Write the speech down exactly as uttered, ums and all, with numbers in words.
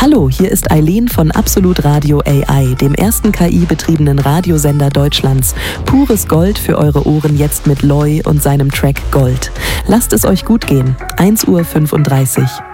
Hallo, hier ist Eileen von Absolut Radio A I, dem ersten K I-betriebenen Radiosender Deutschlands. Pures Gold für eure Ohren jetzt mit Loy und seinem Track Gold. Lasst es euch gut gehen. eins Uhr fünfunddreißig.